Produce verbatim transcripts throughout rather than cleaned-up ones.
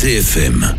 C F M,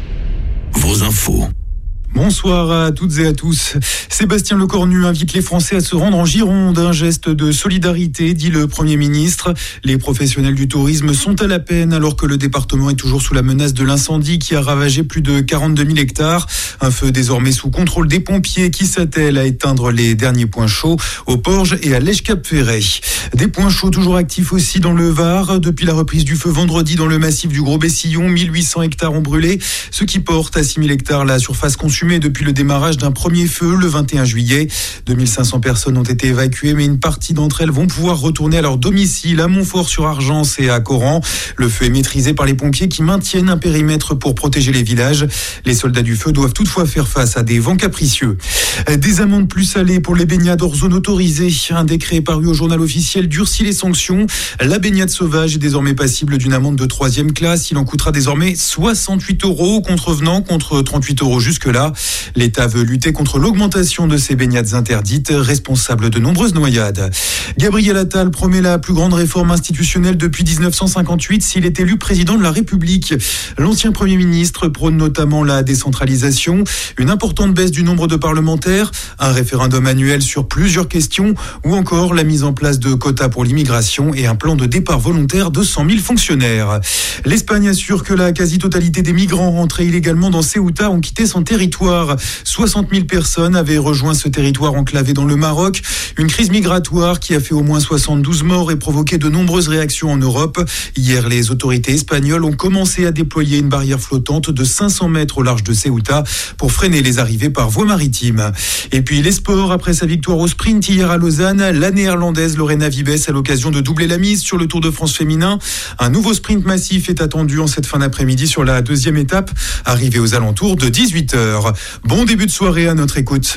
vos infos. Bonsoir à toutes et à tous. Sébastien Lecornu invite les Français à se rendre en Gironde. Un geste de solidarité, dit le Premier ministre. Les professionnels du tourisme sont à la peine alors que le département est toujours sous la menace de l'incendie qui a ravagé plus de quarante-deux mille hectares. Un feu désormais sous contrôle des pompiers qui s'attellent à éteindre les derniers points chauds au Porge et à l'Èche-Cap-Ferret. Des points chauds toujours actifs aussi dans le Var. Depuis la reprise du feu vendredi dans le massif du Gros-Bessillon, mille huit cents hectares ont brûlé, ce qui porte à six mille hectares la surface consumée depuis le démarrage d'un premier feu le vingt et un juillet. deux mille cinq cents personnes ont été évacuées, mais une partie d'entre elles vont pouvoir retourner à leur domicile à Montfort-sur-Argence et à Coran. Le feu est maîtrisé par les pompiers qui maintiennent un périmètre pour protéger les villages. Les soldats du feu doivent toutefois faire face à des vents capricieux. Des amendes plus salées pour les baignades hors zone autorisée. Un décret paru au journal officiel durcit les sanctions. La baignade sauvage est désormais passible d'une amende de troisième classe. Il en coûtera désormais soixante-huit euros aux contrevenants contre trente-huit euros jusque-là. L'État veut lutter contre l'augmentation de ces baignades interdites, responsables de nombreuses noyades. Gabriel Attal promet la plus grande réforme institutionnelle depuis dix-neuf cent cinquante-huit s'il est élu président de la République. L'ancien Premier ministre prône notamment la décentralisation, une importante baisse du nombre de parlementaires, un référendum annuel sur plusieurs questions ou encore la mise en place de quotas pour l'immigration et un plan de départ volontaire de cent mille fonctionnaires. L'Espagne assure que la quasi-totalité des migrants rentrés illégalement dans Ceuta ont quitté son territoire. soixante mille personnes avaient rejoint ce territoire enclavé dans le Maroc. Une crise migratoire qui a fait au moins soixante-douze morts et provoqué de nombreuses réactions en Europe. Hier, les autorités espagnoles ont commencé à déployer une barrière flottante de cinq cents mètres au large de Ceuta pour freiner les arrivées par voie maritime. Et puis les sports, après sa victoire au sprint hier à Lausanne, la néerlandaise Lorena Wiebes a l'occasion de doubler la mise sur le Tour de France féminin. Un nouveau sprint massif est attendu en cette fin d'après-midi sur la deuxième étape, arrivée aux alentours de dix-huit heures. Bon début de soirée à notre écoute.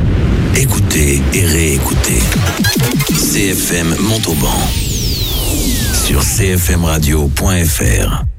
Écoutez et réécoutez. C F M Montauban sur c f m radio point f r.